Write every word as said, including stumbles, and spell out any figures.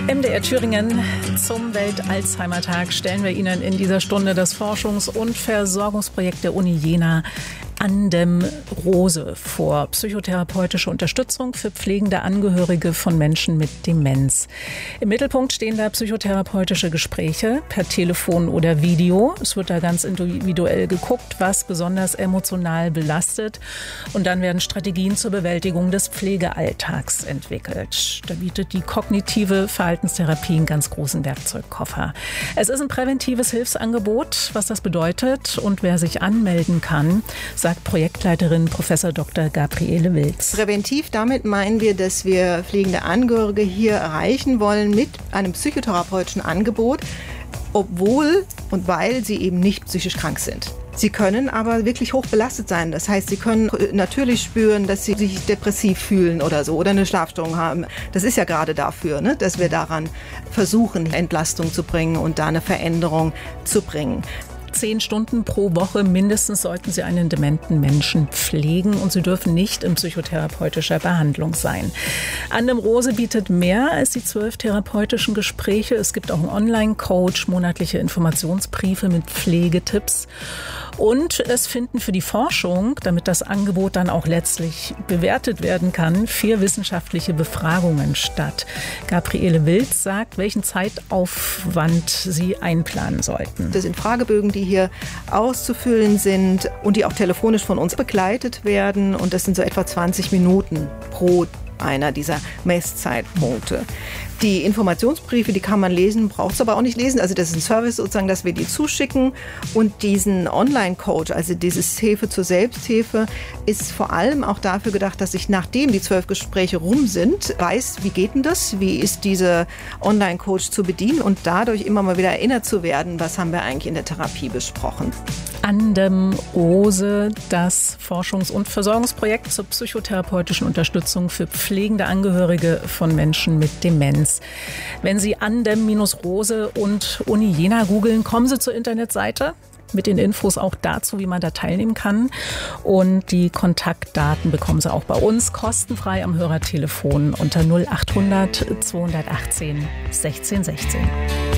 M D R Thüringen zum Welt-Alzheimer-Tag stellen wir Ihnen in dieser Stunde das Forschungs- und Versorgungsprojekt der Uni Jena Andem Rose vor. Psychotherapeutische Unterstützung für pflegende Angehörige von Menschen mit Demenz. Im Mittelpunkt stehen da psychotherapeutische Gespräche per Telefon oder Video. Es wird da ganz individuell geguckt, was besonders emotional belastet. Und dann werden Strategien zur Bewältigung des Pflegealltags entwickelt. Da bietet die kognitive Verhaltenstherapie einen ganz großen Werkzeugkoffer. Es ist ein präventives Hilfsangebot. Was das bedeutet und wer sich anmelden kann, sagt Projektleiterin Professor Doktor Gabriele Wilz. Präventiv, damit meinen wir, dass wir pflegende Angehörige hier erreichen wollen mit einem psychotherapeutischen Angebot, obwohl und weil sie eben nicht psychisch krank sind. Sie können aber wirklich hoch belastet sein. Das heißt, sie können natürlich spüren, dass sie sich depressiv fühlen oder so oder eine Schlafstörung haben. Das ist ja gerade dafür, ne, dass wir daran versuchen, Entlastung zu bringen und da eine Veränderung zu bringen. Zehn Stunden pro Woche mindestens sollten Sie einen dementen Menschen pflegen und Sie dürfen nicht in psychotherapeutischer Behandlung sein. Andem Rose bietet mehr als die zwölf therapeutischen Gespräche. Es gibt auch einen Online-Coach, monatliche Informationsbriefe mit Pflegetipps. Und es finden für die Forschung, damit das Angebot dann auch letztlich bewertet werden kann, vier wissenschaftliche Befragungen statt. Gabriele Wilz sagt, welchen Zeitaufwand Sie einplanen sollten. Das sind Fragebögen, die hier auszufüllen sind und die auch telefonisch von uns begleitet werden. Und das sind so etwa zwanzig Minuten pro einer dieser Messzeitpunkte. Die Informationsbriefe, die kann man lesen, braucht es aber auch nicht lesen. Also das ist ein Service sozusagen, dass wir die zuschicken. Und diesen Online-Coach, also dieses Hilfe zur Selbsthilfe, ist vor allem auch dafür gedacht, dass ich, nachdem die zwölf Gespräche rum sind, weiß, wie geht denn das? Wie ist dieser Online-Coach zu bedienen? Und dadurch immer mal wieder erinnert zu werden, was haben wir eigentlich in der Therapie besprochen. Andem Rose, das Forschungs- und Versorgungsprojekt zur psychotherapeutischen Unterstützung für pflegende Angehörige von Menschen mit Demenz. Wenn Sie Andem-Rose und Uni Jena googeln, kommen Sie zur Internetseite mit den Infos auch dazu, wie man da teilnehmen kann. Und die Kontaktdaten bekommen Sie auch bei uns kostenfrei am Hörertelefon unter null acht hundert zweihundertachtzehn sechzehn sechzehn.